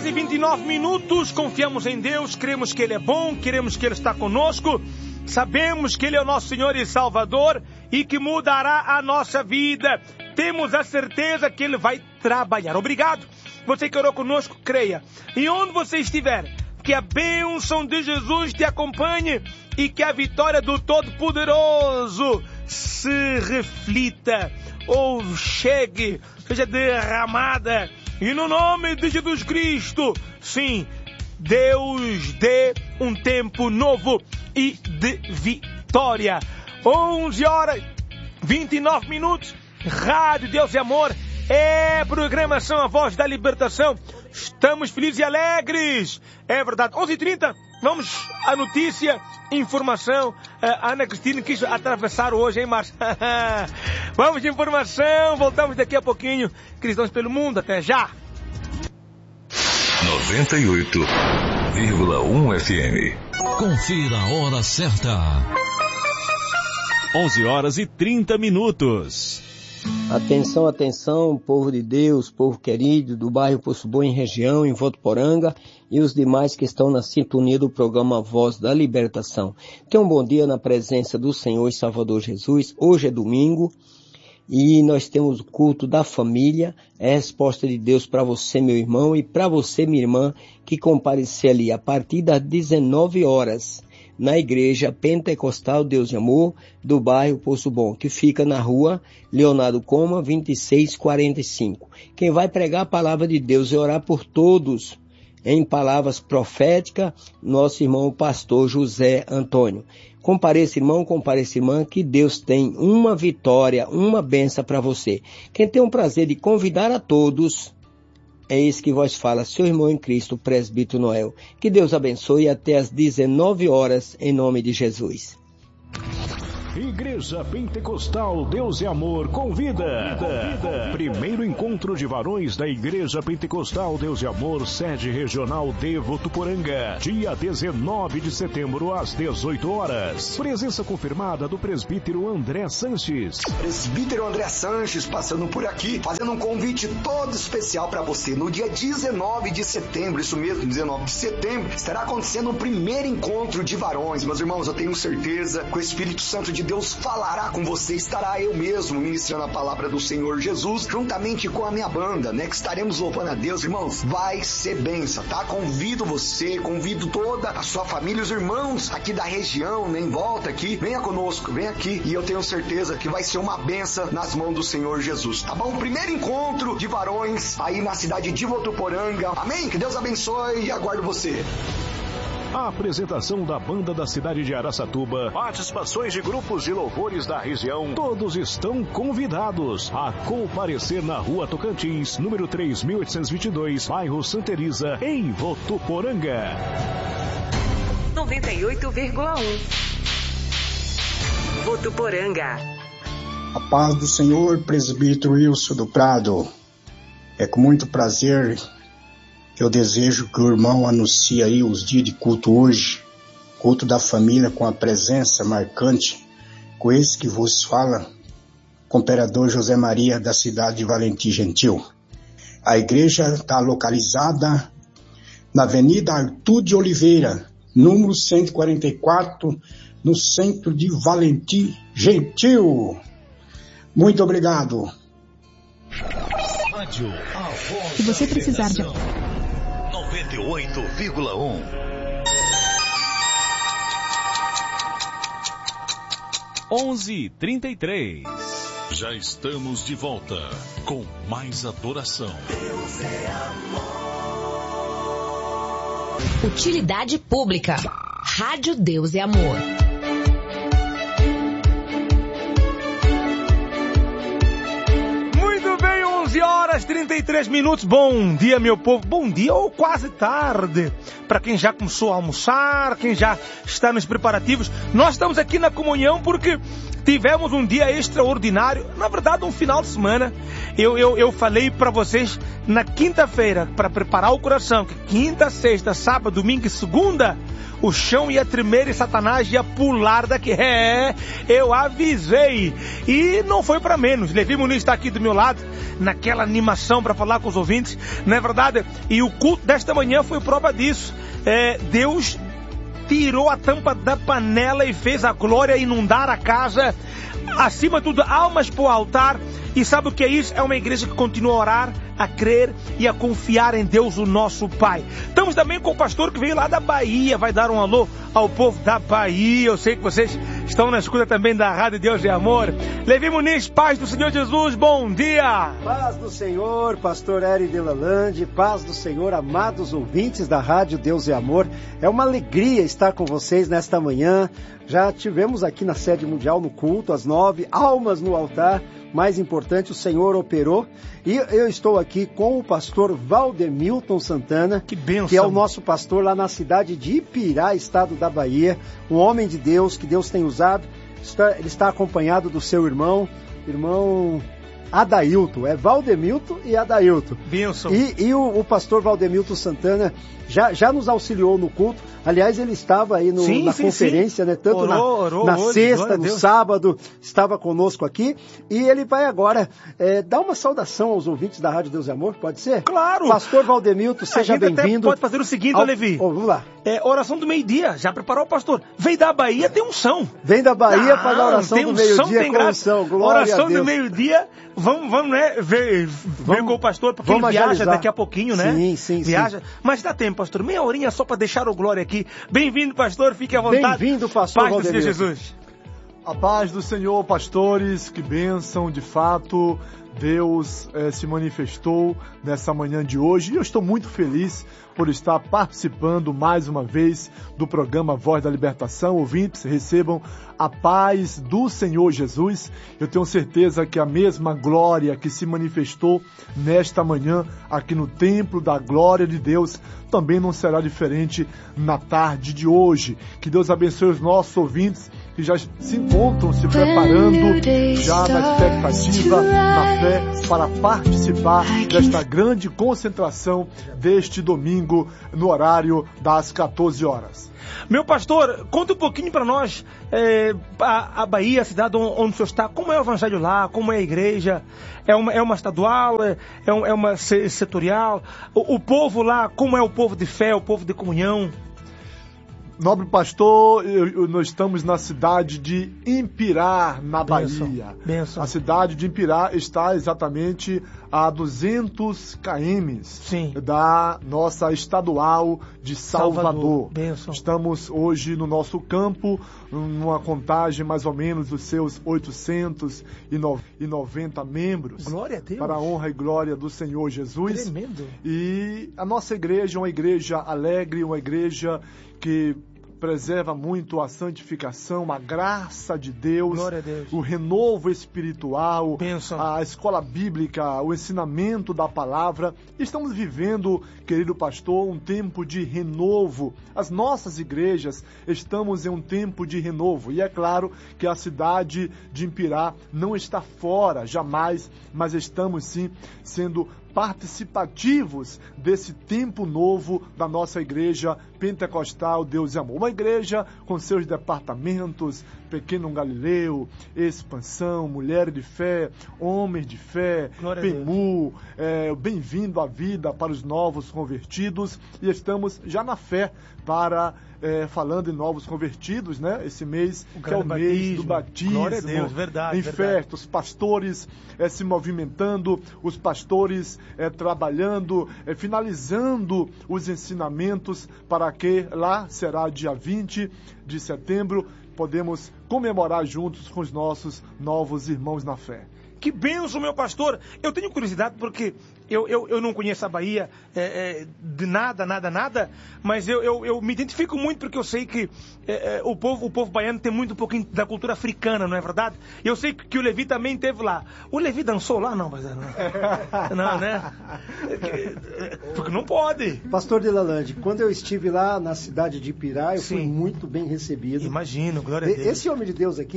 11h29, confiamos em Deus, cremos que Ele é bom, queremos que Ele está conosco, sabemos que Ele é o nosso Senhor e Salvador e que mudará a nossa vida. Temos a certeza que Ele vai trabalhar. Obrigado. Você que orou conosco, creia. E onde você estiver, que a bênção de Jesus te acompanhe e que a vitória do Todo-Poderoso se reflita ou chegue, seja derramada. E no nome de Jesus Cristo, sim, Deus dê um tempo novo e de vitória. 11h29, Rádio Deus e Amor, é programação A Voz da Libertação. Estamos felizes e alegres. É verdade. 11h30, vamos à notícia, informação. A Ana Cristina quis atravessar hoje, hein, Márcia? Vamos de informação, voltamos daqui a pouquinho. Cristãos pelo mundo, até já. 98,1 FM. Confira a hora certa. 11h30. Atenção, atenção, povo de Deus, povo querido do bairro Poço Bom em região, em Votuporanga, e os demais que estão na sintonia do programa Voz da Libertação. Tenham um bom dia na presença do Senhor e Salvador Jesus. Hoje é domingo e nós temos o culto da família. É a resposta de Deus para você, meu irmão, e para você, minha irmã, que comparecer ali a partir das 19 horas. Na Igreja Pentecostal Deus de Amor, do bairro Poço Bom, que fica na rua Leonardo Coma, 2645. Quem vai pregar a palavra de Deus e orar por todos, em palavras proféticas, nosso irmão pastor José Antônio. Compareça, irmão, compareça, irmã, que Deus tem uma vitória, uma bênção para você. Quem tem o prazer de convidar a todos, é esse que vos fala, seu irmão em Cristo, presbítero Noel. Que Deus abençoe até às 19 horas, em nome de Jesus. Igreja Pentecostal Deus e Amor convida. Primeiro encontro de varões da Igreja Pentecostal Deus e Amor, sede regional de Votuporanga, dia 19 de setembro às 18 horas. Presença confirmada do presbítero André Sanches. Presbítero André Sanches passando por aqui, fazendo um convite todo especial para você. No dia 19 de setembro, isso mesmo, 19 de setembro, estará acontecendo o primeiro encontro de varões. Meus irmãos, eu tenho certeza que o Espírito Santo de Deus falará com você, estará eu mesmo ministrando a palavra do Senhor Jesus, juntamente com a minha banda, que estaremos louvando a Deus, irmãos. Vai ser bênção, tá? Convido você, convido toda a sua família, os irmãos aqui da região, em volta aqui, venha conosco, vem aqui, e eu tenho certeza que vai ser uma bênção nas mãos do Senhor Jesus, tá bom? Primeiro encontro de varões aí na cidade de Votuporanga, amém? Que Deus abençoe e aguardo você. A apresentação da banda da cidade de Araçatuba, participações de grupos de louvores da região, todos estão convidados a comparecer na Rua Tocantins, número 3822, bairro Santa Elisa, em Votuporanga. 98,1 Votuporanga. A paz do Senhor, presbítero Wilson do Prado. É com muito prazer eu desejo que o irmão anuncie aí os dias de culto hoje, culto da família com a presença marcante, com esse que vos fala, com o imperador José Maria da cidade de Valentim Gentil. A igreja está localizada na Avenida Arthur de Oliveira, número 144, no centro de Valentim Gentil. Muito obrigado. Se você precisar de 98,1. Onze 33. Já estamos de volta com mais adoração. Deus é amor. Utilidade pública. Rádio Deus é Amor. Muito bem, 11h33. Bom dia, meu povo. Bom dia ou quase tarde. Para quem já começou a almoçar, quem já está nos preparativos. Nós estamos aqui na comunhão porque tivemos um dia extraordinário, na verdade um final de semana. Eu falei para vocês na quinta-feira, para preparar o coração, que quinta, sexta, sábado, domingo e segunda, o chão ia tremer e Satanás ia pular daqui. Eu avisei. E não foi para menos. Levi Muniz está aqui do meu lado, naquela animação para falar com os ouvintes, não é verdade? E o culto desta manhã foi prova disso. Deus tirou a tampa da panela e fez a glória inundar a casa. Acima de tudo, almas para o altar. E sabe o que é isso? É uma igreja que continua a orar, a crer e a confiar em Deus, o nosso Pai. Estamos também com o pastor que veio lá da Bahia, vai dar um alô ao povo da Bahia. Eu sei que vocês estão na escuta também da Rádio Deus e Amor. Levi Muniz, paz do Senhor Jesus, bom dia! Paz do Senhor, pastor Eri Delalande, paz do Senhor, amados ouvintes da Rádio Deus e Amor. É uma alegria estar com vocês nesta manhã. Já tivemos aqui na sede mundial no culto, às 9, almas no altar. Mais importante, o Senhor operou. E eu estou aqui com o pastor Valdemilton Santana, que é o nosso pastor lá na cidade de Ipirá, estado da Bahia. Um homem de Deus, que Deus tem usado. Ele está acompanhado do seu irmão Adailton. É Valdemilton e Adailton. Benção. E o pastor Valdemilton Santana já nos auxiliou no culto. Aliás, ele estava aí na conferência, né? Tanto orou na hoje, sexta, no sábado, estava conosco aqui. E ele vai agora dar uma saudação aos ouvintes da Rádio Deus e Amor, pode ser? Claro! Pastor Valdemilton, seja bem-vindo. Pode fazer o seguinte, Levi. Vamos lá. Oração do meio-dia, já preparou o pastor. Vem da Bahia, tem unção. Vem da Bahia para a oração do meio-dia com unção. Glória oração a Deus. Do meio-dia, vamos né, ver com o pastor, porque ele viaja agilizar. Daqui a pouquinho, né? Sim. Viaja. Mas dá tempo, pastor, meia horinha só para deixar o glória aqui. Bem-vindo, pastor, fique à vontade. Bem-vindo, pastor Paz do Senhor Jesus. A paz do Senhor, pastores, que bênção, de fato, Deus se manifestou nessa manhã de hoje. E eu estou muito feliz por estar participando mais uma vez do programa Voz da Libertação. Ouvintes, recebam a paz do Senhor Jesus. Eu tenho certeza que a mesma glória que se manifestou nesta manhã aqui no Templo da Glória de Deus também não será diferente na tarde de hoje. Que Deus abençoe os nossos ouvintes que já se encontram se preparando, já na expectativa, na fé, para participar desta grande concentração deste domingo no horário das 14 horas. Meu pastor, conta um pouquinho para nós a Bahia, a cidade onde o senhor está, como é o evangelho lá, como é a igreja, é uma estadual, é uma setorial, o povo lá, como é o povo de fé, o povo de comunhão? Nobre pastor, nós estamos na cidade de Impirá, na Bahia. Benção. A cidade de Impirá está exatamente a 200 km da nossa estadual de Salvador. Estamos hoje no nosso campo, numa contagem mais ou menos dos seus 890 membros. Glória a Deus. Para a honra e glória do Senhor Jesus. Tremendo. E a nossa igreja é uma igreja alegre, uma igreja que preserva muito a santificação, a graça de Deus, o renovo espiritual, a escola bíblica, o ensinamento da palavra. Estamos vivendo, querido pastor, um tempo de renovo. As nossas igrejas estamos em um tempo de renovo. E é claro que a cidade de Impirá não está fora, jamais, mas estamos sim sendo participativos desse tempo novo da nossa igreja pentecostal Deus e Amor. Uma igreja com seus departamentos, Pequeno Galileu, Expansão, Mulher de Fé, Homens de Fé, PEMU, Bem-vindo à Vida para os novos convertidos, e estamos já na fé para, falando em novos convertidos, né? Esse mês, que é o mês do batismo. Glória a Deus, verdade. Em festa, os pastores se movimentando, os pastores trabalhando, finalizando os ensinamentos para que lá será dia 20 de setembro, podemos comemorar juntos com os nossos novos irmãos na fé. Que benção, meu pastor! Eu tenho curiosidade porque eu não conheço a Bahia de nada, mas eu me identifico muito porque eu sei que o povo baiano tem muito um pouquinho da cultura africana, não é verdade? Eu sei que o Levi também esteve lá. O Levi dançou lá? Não, mas não, né? Porque não pode. Pastor Delalande, quando eu estive lá na cidade de Ipirá, eu fui muito bem recebido. Imagino, glória a Deus. Esse homem de Deus aqui,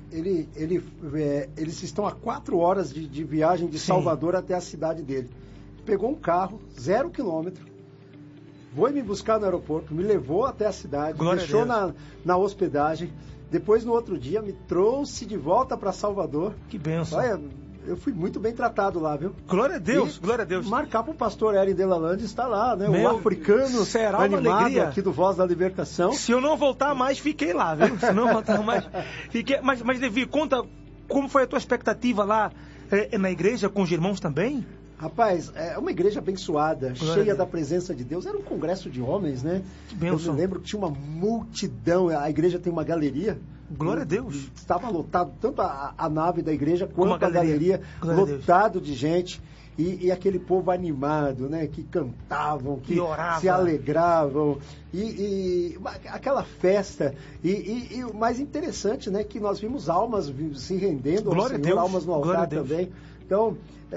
eles estão a 4 horas de viagem de Salvador até a cidade dele. Pegou um carro, 0 quilômetro, foi me buscar no aeroporto, me levou até a cidade, deixou na hospedagem, depois no outro dia me trouxe de volta para Salvador. Que bênção. Olha, eu fui muito bem tratado lá, viu? Glória a Deus, glória a Deus. Marcar para o pastor Eri Delalande está lá, né? O africano será animado uma alegria aqui do Voz da Libertação. Se eu não voltar mais, fiquei lá, viu? Se não voltar mais, fiquei. Mas Levi, conta como foi a tua expectativa lá na igreja com os irmãos também? Rapaz, é uma igreja abençoada, cheia da presença de Deus. Era um congresso de homens, né? Eu me lembro que tinha uma multidão. A igreja tem uma galeria. Glória a Deus. Estava lotado, tanto a nave da igreja quanto a galeria lotado de gente. E aquele povo animado, né? Que cantavam, que se alegravam. E aquela festa. E o mais interessante, né? Que nós vimos almas se rendendo ao Senhor, almas no altar também. Então,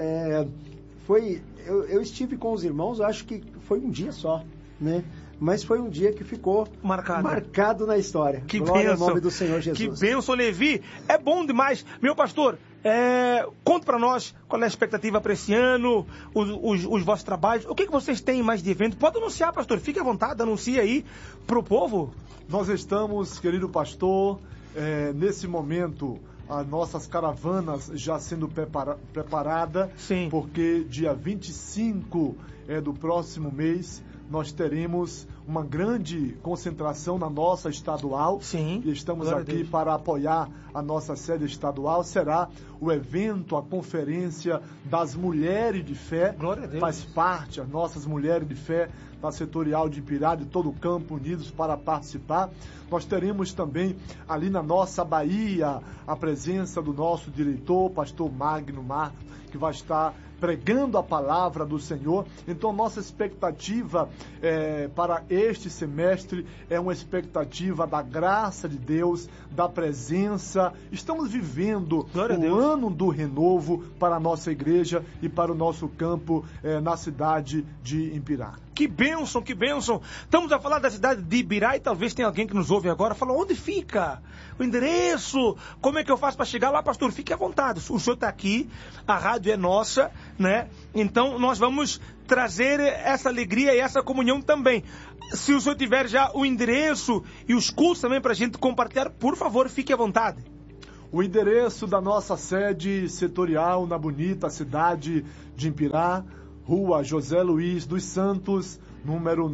eu estive com os irmãos, eu acho que foi um dia só, né? Mas foi um dia que ficou marcado na história. Que Glória bênção. ao nome do Senhor Jesus. Que bênção, Levi. É bom demais. Meu pastor, conta para nós qual é a expectativa para esse ano, os vossos trabalhos. O que vocês têm mais de evento? Pode anunciar, pastor. Fique à vontade, anuncie aí para o povo. Nós estamos, querido pastor, nesse momento... as nossas caravanas já sendo preparada, porque dia 25 do próximo mês nós teremos uma grande concentração na nossa estadual. E estamos aqui para apoiar a nossa sede estadual. Será o evento, a conferência das mulheres de fé. Glória a Deus. Faz parte, as nossas mulheres de fé da setorial de Ipirá, de todo o campo, unidos para participar. Nós teremos também ali na nossa Bahia a presença do nosso diretor, pastor Magno Marcos, que vai estar pregando a palavra do Senhor. Então, nossa expectativa para este semestre é uma expectativa da graça de Deus, da presença. Estamos vivendo o ano do renovo para a nossa igreja e para o nosso campo na cidade de Ipirá. Que bênção, que bênção. Estamos a falar da cidade de Ibirá e talvez tenha alguém que nos ouve agora fala, onde fica? O endereço? Como é que eu faço para chegar lá, pastor? Fique à vontade. O senhor está aqui, a rádio é nossa, né? Então nós vamos trazer essa alegria e essa comunhão também. Se o senhor tiver já o endereço e os cursos também para a gente compartilhar, por favor, fique à vontade. O endereço da nossa sede setorial na bonita cidade de Ipirá, Rua José Luiz dos Santos, número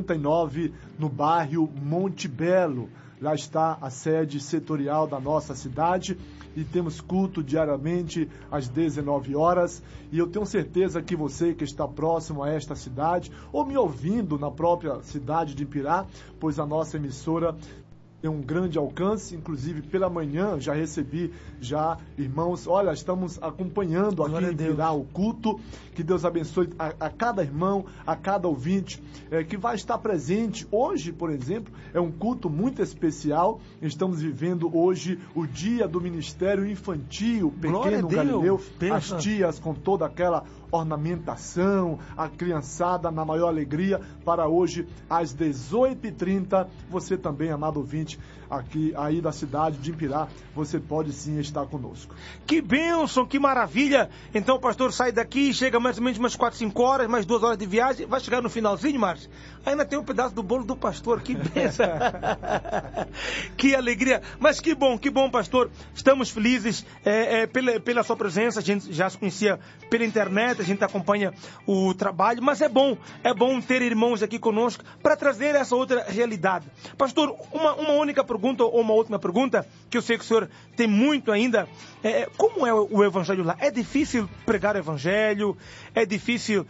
99, no bairro Monte Belo. Lá está a sede setorial da nossa cidade e temos culto diariamente às 19 horas. E eu tenho certeza que você que está próximo a esta cidade ou me ouvindo na própria cidade de Ipirá, pois a nossa emissora tem um grande alcance, inclusive pela manhã já recebi irmãos, olha, estamos acompanhando aqui em Ipirá o culto, que Deus abençoe a cada irmão, a cada ouvinte que vai estar presente. Hoje, por exemplo, é um culto muito especial, estamos vivendo hoje o dia do Ministério Infantil, Pequeno Galileu, as tias com toda aquela ornamentação, a criançada na maior alegria, para hoje às 18h30, você também, amado ouvinte, aqui aí da cidade de Ipirá, você pode sim estar conosco. Que bênção, que maravilha! Então o pastor sai daqui, chega mais ou menos umas 4, 5 horas, mais 2 horas de viagem, vai chegar no finalzinho, Márcio, ainda tem um pedaço do bolo do pastor, que bênção! Que alegria! Mas que bom, pastor, estamos felizes pela sua presença, a gente já se conhecia pela internet, a gente acompanha o trabalho, mas é bom ter irmãos aqui conosco para trazer essa outra realidade. Pastor, uma única pergunta ou uma última pergunta, que eu sei que o senhor tem muito ainda, como é o evangelho lá? É difícil pregar o evangelho? É difícil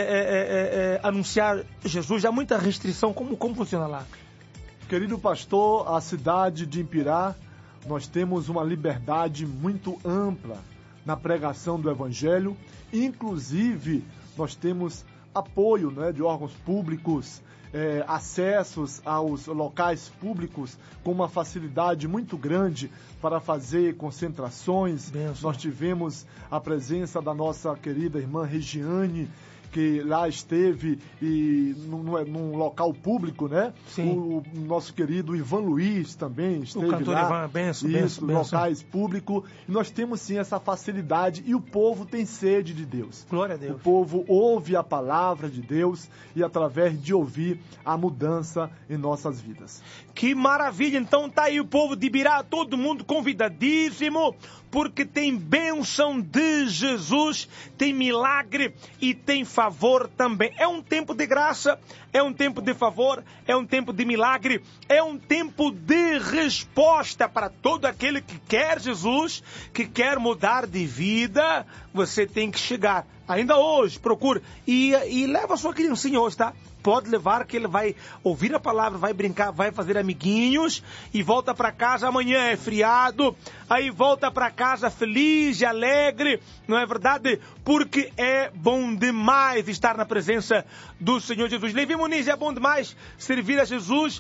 anunciar Jesus? Há muita restrição? Como funciona lá? Querido pastor, a cidade de Ipirá, nós temos uma liberdade muito ampla na pregação do evangelho. Inclusive, nós temos apoio, né, de órgãos públicos, acessos aos locais públicos com uma facilidade muito grande para fazer concentrações. Nós tivemos a presença da nossa querida irmã Regiane, que lá esteve e num local público, né? Sim. O nosso querido Ivan Luiz também esteve o cantor lá. Ivan, benção. Locais públicos. E nós temos sim essa facilidade e o povo tem sede de Deus. Glória a Deus. O povo ouve a palavra de Deus e através de ouvir a mudança em nossas vidas. Que maravilha! Então tá aí o povo de Ibirá, todo mundo convidadíssimo, porque tem bênção de Jesus, tem milagre e tem favor também. É um tempo de graça, é um tempo de favor, é um tempo de milagre, é um tempo de resposta para todo aquele que quer Jesus, que quer mudar de vida. Você tem que chegar. Ainda hoje, procure. E leva a sua criancinha hoje, tá? Pode levar, que ele vai ouvir a palavra, vai brincar, vai fazer amiguinhos e volta para casa. Amanhã é feriado, aí volta para casa feliz e alegre, não é verdade? Porque é bom demais estar na presença do Senhor Jesus. Levi Muniz, é bom demais servir a Jesus.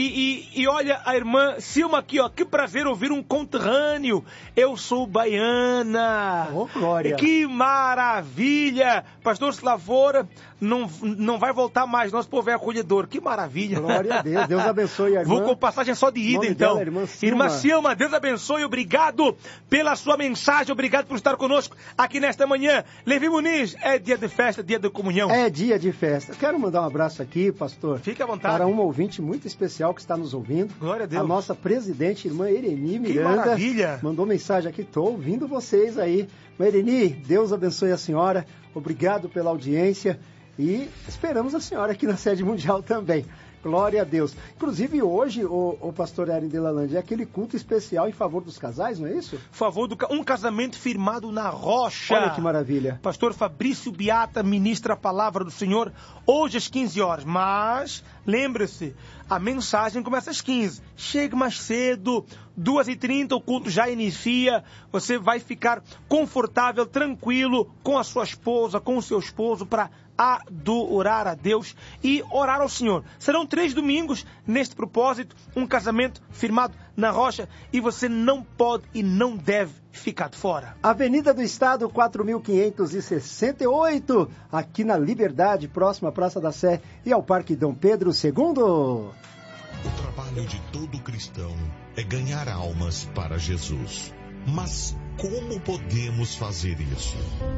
E olha a irmã Silma aqui, ó, que prazer ouvir um conterrâneo. Eu sou baiana. Oh, glória. Que maravilha. Pastor Slavora não vai voltar mais, nosso povo é acolhedor. Que maravilha. Glória a Deus, Deus abençoe a irmã. Vou com passagem só de ida, então. Dela, irmã Silma, Deus abençoe, obrigado pela sua mensagem, obrigado por estar conosco aqui nesta manhã. Levi Muniz, é dia de festa, dia de comunhão. É dia de festa. Quero mandar um abraço aqui, pastor. Fique à vontade. Para uma ouvinte muito especial que está nos ouvindo. Glória a Deus. A nossa presidente, irmã Ereni Miranda. Que maravilha. Mandou mensagem aqui, estou ouvindo vocês aí. Irmã Ereni, Deus abençoe a senhora, obrigado pela audiência. E esperamos a senhora aqui na sede mundial também. Glória a Deus. Inclusive hoje, o pastor Eri de Lalande, é aquele culto especial em favor dos casais, não é isso? Favor do um casamento firmado na rocha. Olha que maravilha. Pastor Fabrício Beata ministra a palavra do Senhor hoje às 15 horas. Mas, lembre-se, a mensagem começa às 15. Chegue mais cedo, 2h30 o culto já inicia. Você vai ficar confortável, tranquilo com a sua esposa, com o seu esposo para adorar a Deus e orar ao Senhor. Serão 3 domingos neste propósito, um casamento firmado na rocha, e você não pode e não deve ficar de fora. Avenida do Estado, 4.568, aqui na Liberdade, próxima à Praça da Sé e ao Parque Dom Pedro II. O trabalho de todo cristão é ganhar almas para Jesus. Mas como podemos fazer isso?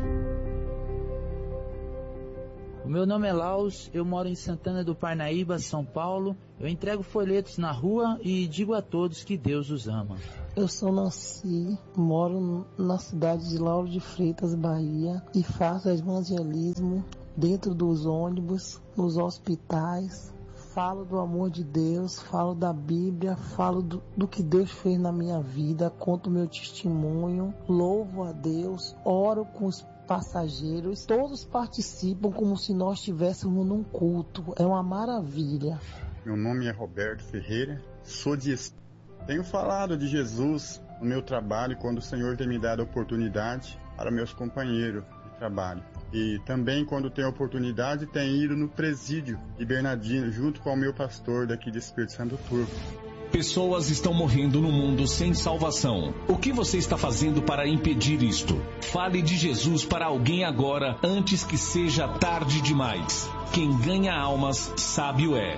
O meu nome é Laus, eu moro em Santana do Parnaíba, São Paulo. Eu entrego folhetos na rua e digo a todos que Deus os ama. Eu sou Nancy, moro na cidade de Lauro de Freitas, Bahia, e faço evangelismo dentro dos ônibus, nos hospitais. Falo do amor de Deus, falo da Bíblia, falo do que Deus fez na minha vida, conto meu testemunho, louvo a Deus, oro com os passageiros, todos participam como se nós estivéssemos num culto. É uma maravilha. Meu nome é Roberto Ferreira, sou de... Tenho falado de Jesus no meu trabalho quando o Senhor tem me dado a oportunidade para meus companheiros de trabalho. E também quando tenho a oportunidade, tenho ido no presídio de Bernardino junto com o meu pastor daqui de Espírito Santo Turco. Pessoas estão morrendo no mundo sem salvação. O que você está fazendo para impedir isto? Fale de Jesus para alguém agora, antes que seja tarde demais. Quem ganha almas, sábio é.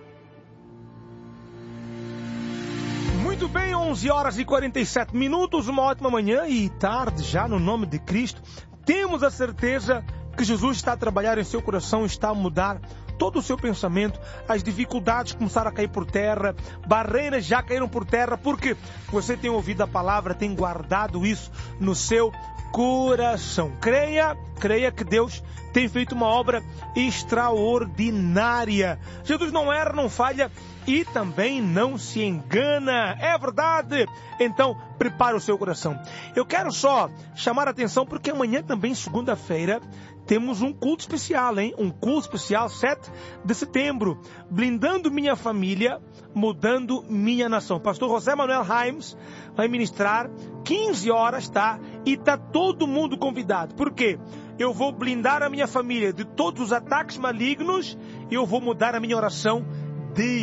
Muito bem, 11h47, uma ótima manhã e tarde já no nome de Cristo. Temos a certeza que Jesus está a trabalhar em seu coração, está a mudar todo o seu pensamento. As dificuldades começaram a cair por terra, barreiras já caíram por terra, porque você tem ouvido a palavra, tem guardado isso no seu coração. Creia que Deus tem feito uma obra extraordinária. Jesus não erra, não falha e também não se engana. É verdade? Então, prepare o seu coração. Eu quero só chamar a atenção porque amanhã também, segunda-feira, temos um culto especial, hein? Um culto especial, 7 de setembro. Blindando minha família, mudando minha nação. Pastor José Manuel Raimes vai ministrar 15 horas, tá? E tá todo mundo convidado. Por quê? Eu vou blindar a minha família de todos os ataques malignos e eu vou mudar a minha oração de